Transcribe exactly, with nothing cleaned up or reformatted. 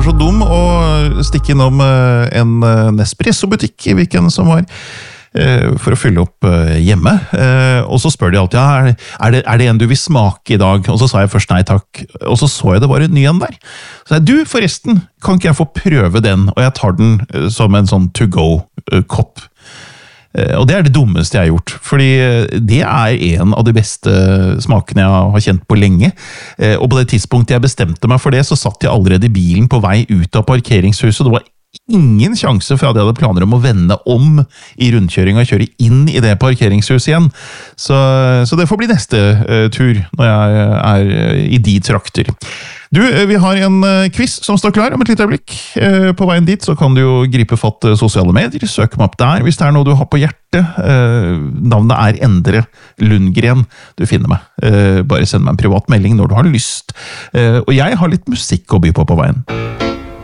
så dum å stikke innom en Nespresso-butikk i weekenden som var, for å fylle opp hjemme. Og så spør de alltid, ja, er, er, det, er det en du vil smake i dag? Og så sa jeg først nei takk, og så så jeg det var en ny en der. Så jeg, du forresten, kan ikke jeg få prøve den? Og jeg tar den som en sånn to-go-kopp. Og det er det dummeste jeg har gjort, fordi det er en av de beste smakene jeg har kjent på lenge. Og på det tidspunktet jeg bestemte meg for det, så satt jeg allerede i bilen på vei ut av parkeringshuset. Det var ingen sjanse for at jeg hadde planer om å vende om i rundkjøring og kjøre inn i det parkeringshuset igjen. Så, så det får bli neste uh, tur når jeg er i de trakter. Du, vi har en quiz som står klar om et lite øyeblikk. På veien dit så kan du jo gripe fatt sosiale medier, søk meg opp der hvis det er noe du har på hjertet. Navnet er Endre Lundgren. Du finner meg. Bare send meg en privat melding når du har lyst. Og jeg har litt musikk å by på på veien.